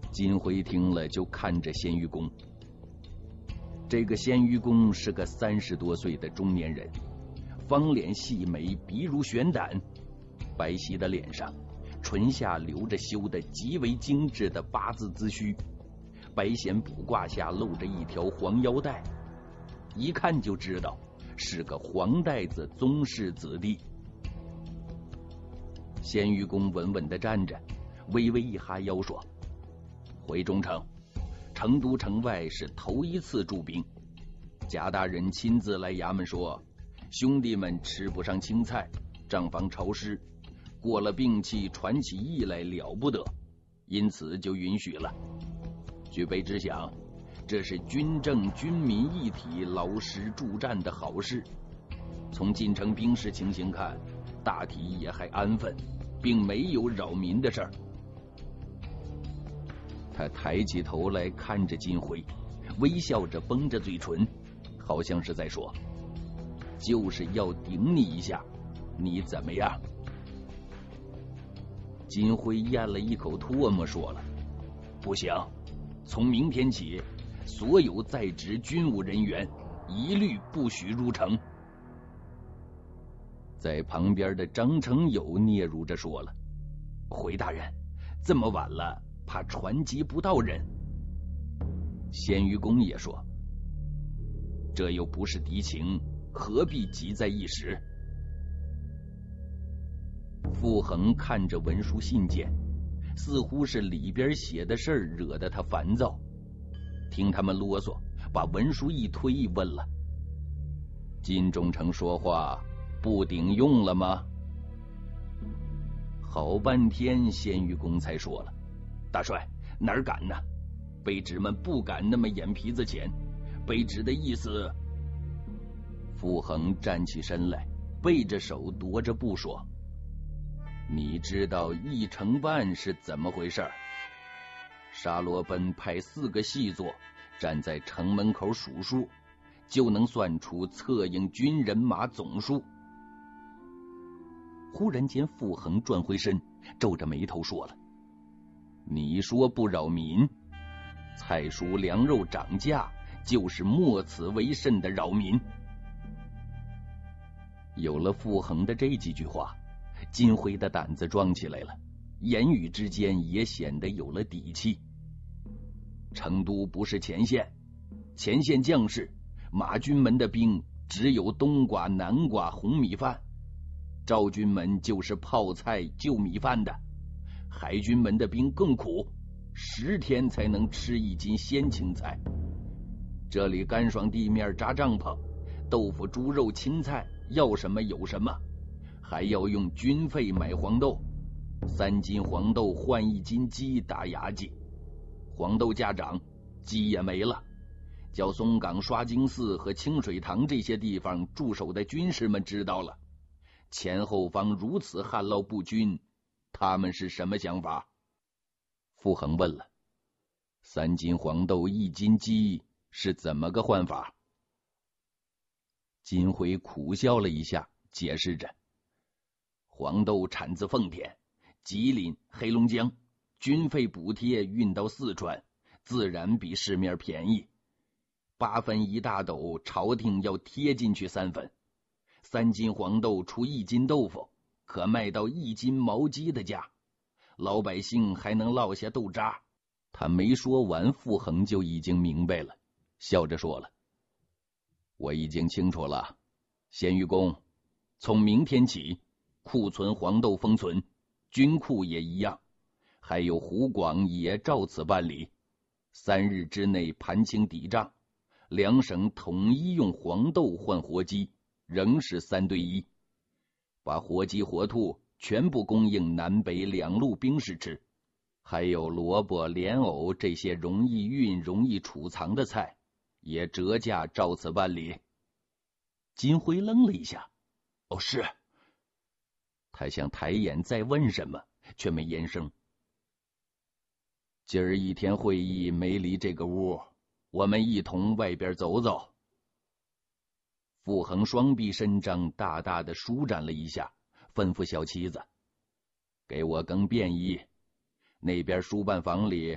金辉听了就看着鲜愚公。这个鲜愚公是个30多岁的中年人，方脸细眉，鼻如悬胆，白皙的脸上唇下留着修得极为精致的8字髭须，白弦卜褂下露着一条黄腰带，一看就知道是个黄带子宗室子弟。鲜愚公稳稳地站着，微微一哈腰说：“回中城，成都城外是头一次驻兵，贾大人亲自来衙门说，兄弟们吃不上青菜，账房潮湿，过了病气传起疫来了不得，因此就允许了。据卑职想，这是军政军民一体劳师助战的好事。从进城兵士情形看，大体也还安分，并没有扰民的事儿。”他抬起头来看着金辉，微笑着绷着嘴唇，好像是在说：“就是要顶你一下，你怎么样？”金辉咽了一口唾沫，说了：“不行，从明天起，所有在职军务人员一律不许入城。”在旁边的张承友嗫嚅着说了：“回大人，这么晚了，怕传接不到人。”鲜愚公也说：“这又不是敌情，何必急在一时？”傅恒看着文书信件，似乎是里边写的事儿惹得他烦躁，听他们啰嗦，把文书一推，问了：“金忠诚说话不顶用了吗？”好半天，鲜愚公才说了：“大帅，哪儿敢呢？卑职们不敢那么眼皮子浅。卑职的意思……”傅恒站起身来，背着手踱着步说：“你知道驿城办是怎么回事？沙罗奔派4个细作站在城门口数数，就能算出策应军人马总数。”忽然间，傅恒转回身，皱着眉头说了：“你说不扰民，菜蔬粮肉涨价，就是莫此为甚的扰民。”有了傅恒的这几句话，金辉的胆子壮起来了，言语之间也显得有了底气。成都不是前线，前线将士马军门的兵只有冬瓜、南瓜、红米饭，赵军门就是泡菜、旧米饭的，海军门的兵更苦，10天才能吃1斤鲜青菜。这里干爽地面扎帐篷，豆腐、猪肉、青菜要什么有什么，还要用军费买黄豆，3斤黄豆换1斤鸡打牙祭。黄豆价涨，鸡也没了。叫松岗、刷经寺和清水塘这些地方驻守的军士们知道了，前后方如此旱涝不均，他们是什么想法？傅恒问了：“3斤黄豆1斤鸡是怎么个换法？”金辉苦笑了一下，解释着：“黄豆产自奉天、吉林、黑龙江，军费补贴运到四川，自然比市面便宜。8分1大斗，朝廷要贴进去3分。3斤黄豆出1斤豆腐，可卖到1斤毛鸡的价，老百姓还能落下豆渣。”他没说完，傅恒就已经明白了，笑着说了：“我已经清楚了，鲜愚公，从明天起，库存黄豆封存，军库也一样，还有湖广也照此办理。3日之内盘清抵账，2省统一用黄豆换活鸡，仍是3对1，把活鸡活兔全部供应南北2路兵士吃，还有萝卜、莲藕这些容易运、容易储藏的菜，也折价照此办理。”金辉愣了一下：“哦，是。”他想抬眼再问什么，却没言声。今儿一天会议没离这个屋，我们一同外边走走。傅恒双臂伸张，大大的舒展了一下，吩咐小妻子：“给我更便衣，那边书办房里